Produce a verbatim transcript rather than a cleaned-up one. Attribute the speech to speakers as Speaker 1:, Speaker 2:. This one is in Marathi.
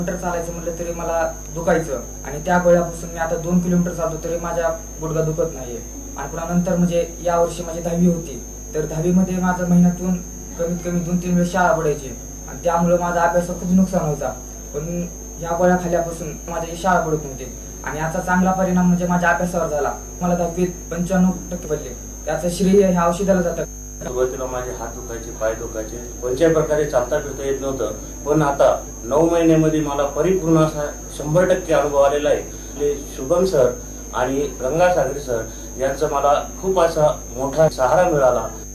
Speaker 1: किलोमीटर चालायचं म्हटलं तरी मला दुखायचं आणि त्या गोळ्यापासून मी आता दोन किलोमीटर चालतो तरी माझ्या गुडघा दुखत नाहीये. आणि पुन्हा नंतर म्हणजे या वर्षी माझी दहावी होती, तर दहावीमध्ये माझं महिन्यातून कमीत कमी दोन तीन वेळेस शाळा पडायची आणि त्यामुळे माझा अभ्यासात खूप नुकसान व्हायचा. पण या गोळ्या खाल्ल्यापासून माझी शाळा पडत नव्हती आणि याचा चांगला परिणाम म्हणजे माझ्या अभ्यासावर झाला. मला दहावीत पंच्याण्णव टक्के पडले. त्याचं श्रेय ह्या औषधाला जातं.
Speaker 2: सुरुवातीला माझे हात दुखायचे, पाय दुखायचे, कोणत्याही प्रकारे चालता फिरता येत नव्हतं. पण आता नऊ महिन्यामध्ये मला परिपूर्ण असा शंभर टक्के अनुभव आलेला आहे. शुभम सर आणि गंगासागरी सर यांचा मला खूप असा मोठा सहारा मिळाला.